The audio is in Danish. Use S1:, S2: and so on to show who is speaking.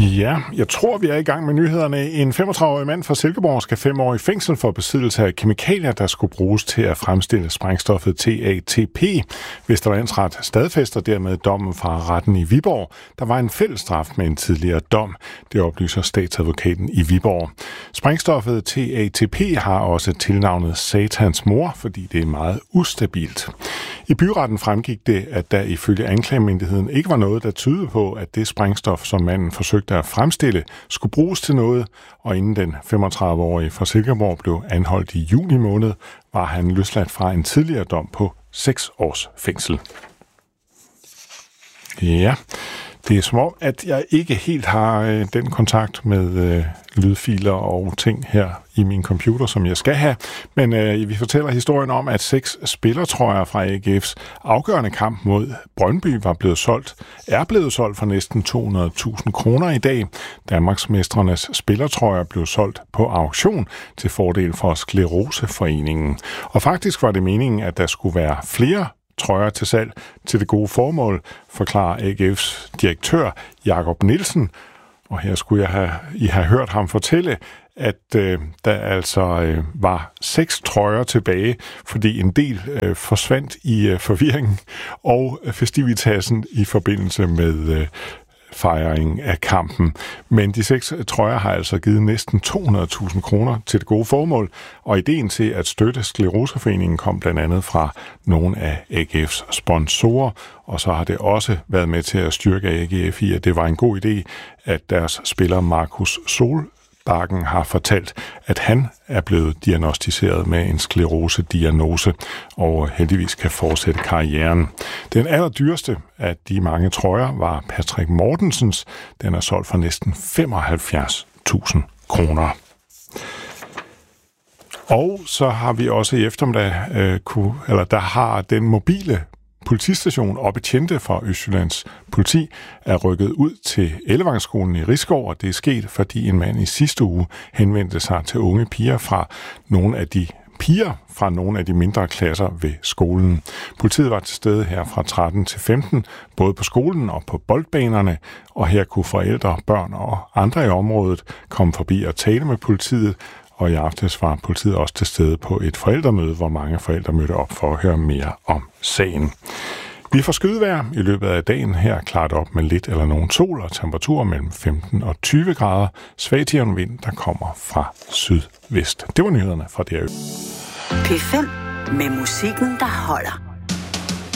S1: Ja, jeg tror, vi er i gang med nyhederne. En 35-årig mand fra Silkeborg skal 5 år i fængsel for besiddelse af kemikalier, der skulle bruges til at fremstille sprængstoffet TATP. Vestre stadfæster dermed dommen fra retten i Viborg. Der var en fælles straf med en tidligere dom. Det oplyser statsadvokaten i Viborg. Sprængstoffet TATP har også tilnavnet Satans mor, fordi det er meget ustabilt. I byretten fremgik det, at der ifølge anklagemyndigheden ikke var noget, der tydede på, at det sprængstof, som manden forsøgte at fremstille, skulle bruges til noget, og inden den 35-årige fra Silkeborg blev anholdt i juni måned, var han løsladt fra en tidligere dom på 6 års fængsel. Ja, det er som om, at jeg ikke helt har den kontakt med lydfiler og ting her i min computer, som jeg skal have. Men vi fortæller historien om, at 6 spillertrøjer fra AGF's afgørende kamp mod Brøndby er blevet solgt for næsten 200.000 kroner i dag. Danmarksmestrenes spillertrøjer blev solgt på auktion til fordel for Skleroseforeningen. Og faktisk var det meningen, at der skulle være flere trøjer til salg til det gode formål, forklarer AGF's direktør Jakob Nielsen. Og her skulle I have hørt ham fortælle, at der altså var 6 trøjer tilbage, fordi en del forsvandt i forvirringen og festivitasen i forbindelse med fejringen af kampen. Men de 6 trøjer har altså givet næsten 200.000 kroner til det gode formål, og ideen til at støtte Skleroseforeningen kom blandt andet fra nogle af AGF's sponsorer, og så har det også været med til at styrke AGF i, at det var en god idé, at deres spiller Markus Solbakken har fortalt, at han er blevet diagnosticeret med en sklerosediagnose og heldigvis kan fortsætte karrieren. Den allerdyreste af de mange trøjer var Patrick Mortensens. Den er solgt for næsten 75.000 kroner. Og så har vi også i eftermiddag, der har den mobile politistation og betjente fra Østjyllands politi er rykket ud til Ellevangsskolen i Risskov, og det er sket, fordi en mand i sidste uge henvendte sig til unge piger fra nogle af de mindre klasser ved skolen. Politiet var til stede her fra 13 til 15, både på skolen og på boldbanerne, og her kunne forældre, børn og andre i området komme forbi og tale med politiet, og i aftes var politiet også til stede på et forældremøde, hvor mange forældre mødte op for at høre mere om sagen. Vi får skydevejr i løbet af dagen her, klart op med lidt eller nogen sol og temperaturer mellem 15 og 20 grader. Svag til en vind, der kommer fra sydvest. Det var nyhederne fra DRØ.
S2: P5 med musikken, der holder.